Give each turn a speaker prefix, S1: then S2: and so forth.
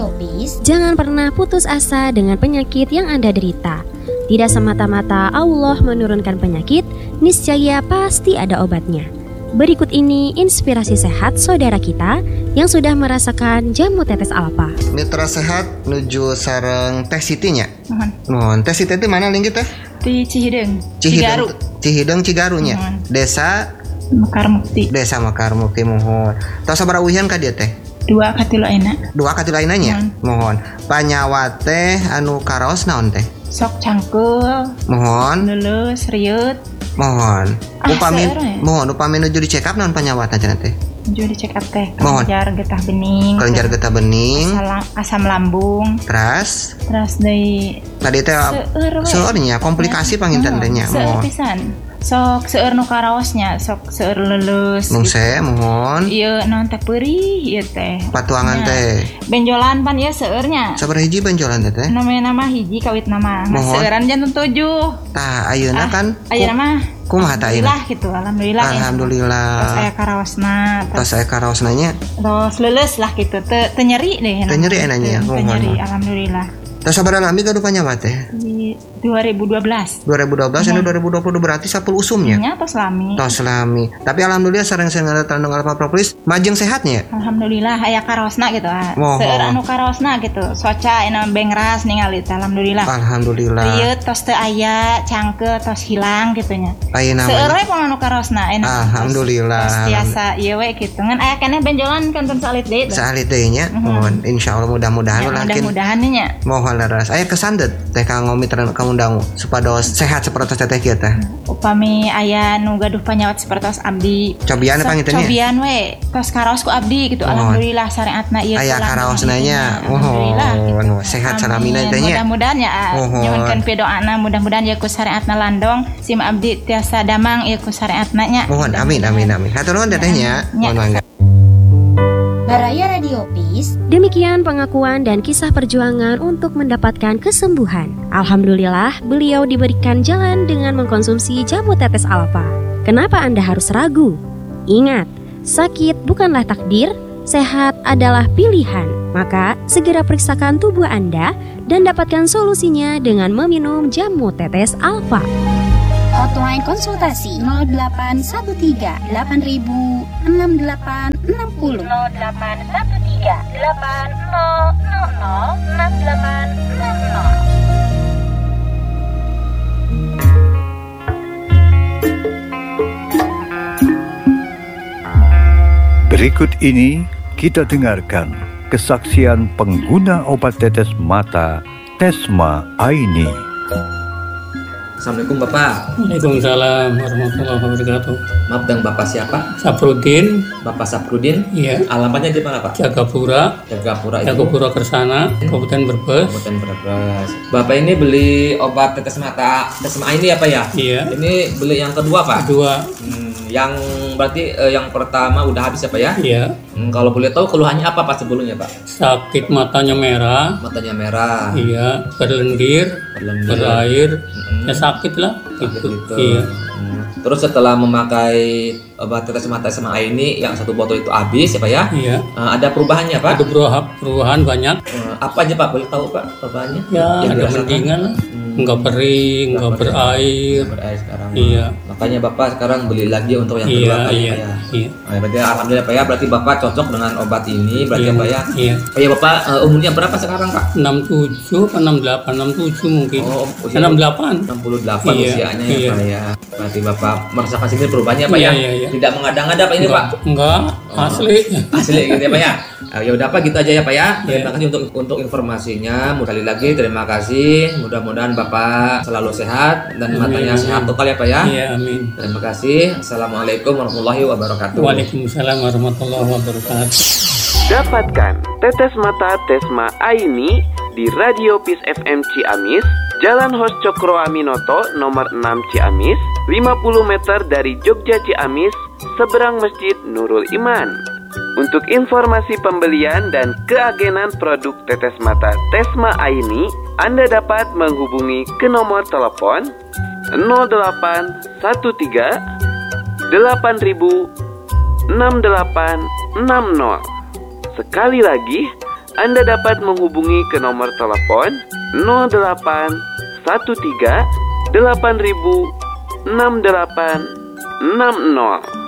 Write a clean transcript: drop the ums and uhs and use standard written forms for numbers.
S1: Radio Peace,
S2: jangan pernah putus asa dengan penyakit yang Anda derita. Tidak semata-mata Allah menurunkan penyakit, niscaya pasti ada obatnya. Berikut ini inspirasi sehat saudara kita yang sudah merasakan jamu tetes alfa.
S3: Mitra sehat nuju sareng Teh Siti nya.
S4: Mohon.
S3: Teh Siti itu mana linggih teh?
S4: Di Cihideng. Cigaru.
S3: Cihideng Cigarunya. Desa
S4: Mekar Mukti.
S3: Desa Mekar Mukti, mohon. Tos sabaraha uhian ka dieu teh?
S4: 2 katilu aina.
S3: 2 katilu aina nya. Mohon. Panyawa teh anu karaos naon teh?
S4: Sok cangkul.
S3: Mohon.
S4: Lulus riut.
S3: Mohon. Upami nuju di check up naon panyawatna cenah teh?
S4: Nuju di check up teh kelenjar getah bening.
S3: Kelenjar getah bening.
S4: Asam lambung.
S3: Terus
S4: deui
S3: tadi teh seueur nya komplikasi panginten teh nya.
S4: Seueur pisan. Sok seueur nu karaosnya, sok seueur lulus.
S3: Mungse mohon.
S4: Ieu naon teh peurih ieu teh.
S3: Patuangan teh.
S4: Benjolan pan ieu seueurnya.
S3: Sabaraha hiji benjolan teh?
S4: Nama hiji kawit nama. Seueuran jantung 7.
S3: Tah ayeuna kan.
S4: Ayeuna mah
S3: kumaha tah ayeuna?
S4: Alhamdulillah. Tos aya karaosna
S3: nya.
S4: Tos lulus lah gitu. Teu nyeri deh.
S3: Teu nyeri enanya.
S4: Teu nyeri alhamdulillah.
S3: Tos sabaraha lami gaduh panyawa teh?
S4: 2012
S3: ini 2020 berarti 10 usumnya.
S4: Nya tos lami. Tapi alhamdulillah sareng tandang alfa propolis majeng sehatnya. Alhamdulillah aya karaosna gitu. Seueur anu karaosna gitu. Soca ena bengras ningali alhamdulillah. Ieu tos teu aya cangkeul tos hilang gitu nya. Seueur we pun anu karaosna enak.
S3: Alhamdulillah.
S4: Tiasa ieu we kitu. Ngan aya keneh benjolan kanton salit deui.
S3: Salit deui nya. Mohon insyaallah mudah-mudahan
S4: mudah-mudahan nya.
S3: Mohon leres. Aya kesandet teh kanggo mitra kamu dangu supados sehat seperti teteh kieu teh.
S4: Upami aya nu gaduh panyawat seperti abdi.
S3: Cobian panginten nya.
S4: Cobian we tos karaos ku abdi gitu. Alhamdulillah syariatna ieu.
S3: Aya karaosna nya.
S4: Alhamdulillah.
S3: Sehat salamina teh nya.
S4: Mudah-mudahan ya nyuhunkeun pidoana mudah-mudahan ieu ku syariatna landong sim abdi tiasa damang ieu ku syariatna nya.
S3: Mohon amin. Hatur nuhun teteh nya. Mohon mangga.
S1: Baraya Radio Peace.
S2: Demikian pengakuan dan kisah perjuangan untuk mendapatkan kesembuhan. Alhamdulillah, beliau diberikan jalan dengan mengkonsumsi jamu tetes alfa. Kenapa Anda harus ragu? Ingat, sakit bukanlah takdir, sehat adalah pilihan. Maka, segera periksakan tubuh Anda dan dapatkan solusinya dengan meminum jamu tetes alfa.
S1: Hotline konsultasi 0813 8000 6860 0813 8000 6860.
S5: Berikut ini kita dengarkan kesaksian pengguna obat tetes mata Tesma Aini.
S6: Assalamualaikum Bapak.
S7: Waalaikumsalam warahmatullahi wabarakatuh.
S6: Maaf, dengan Bapak siapa?
S7: Saprudin.
S6: Bapak Saprudin?
S7: Iya.
S6: Alamatnya di mana Pak?
S7: Jagapura Kersana, Kabupaten Brebes.
S6: Bapak ini beli obat tetes mata Tesma ini apa ya?
S7: Iya.
S6: Ini beli yang kedua Pak?
S7: Kedua.
S6: Yang berarti yang pertama udah habis apa ya?
S7: Iya.
S6: Kalau boleh tahu keluhannya apa Pak sebelumnya Pak?
S7: Sakit matanya merah. Iya. Berlendir. Berair. Ya sakit lah. Gitu. Iya.
S6: Terus setelah memakai obat tetes mata Tesma ini yang 1 botol itu habis ya Pak ya?
S7: Iya.
S6: Ada perubahannya Pak?
S7: Ada perubahan banyak.
S6: Apa aja Pak? Boleh tahu Pak perubahannya?
S7: Ya ada mendingan lah. Enggak bering, enggak berair.
S6: Sekarang.
S7: Iya.
S6: Makanya Bapak sekarang beli lagi untuk yang kedua kali ya. Berarti alhamdulillah Pak ya, berarti Bapak cocok dengan obat ini berarti Pak ya. Iya. Ya Bapak umurnya berapa sekarang Pak?
S7: 67 atau 68, 67 mungkin. 68.
S6: 68 usianya ya Pak ya. Berarti Bapak merasakan sini perubahannya Pak ya. Tidak mengada-ngada Pak ini Pak.
S7: Enggak, asli
S6: gitu ya Pak ya. Ya udah Pak gitu aja ya Pak ya. Terima kasih untuk informasinya. Sekali lagi terima kasih. Mudah-mudahan Bapak selalu sehat dan matanya sehat total ya Pak ya.
S7: Iya, amin.
S6: Terima kasih. Assalamualaikum warahmatullahi wabarakatuh.
S7: Waalaikumsalam warahmatullahi wabarakatuh.
S8: Dapatkan tetes mata Tesma Aini di Radio Peace FM Ciamis, Jalan Hos Cokro Aminoto nomor 6 Ciamis, 50 meter dari Jogja Ciamis, seberang Masjid Nurul Iman. Untuk informasi pembelian dan keagenan produk tetes mata Tesma Aini, Anda dapat menghubungi ke nomor telepon 0813 8000 6860. Sekali lagi Anda dapat menghubungi ke nomor telepon 0813 8000 6860.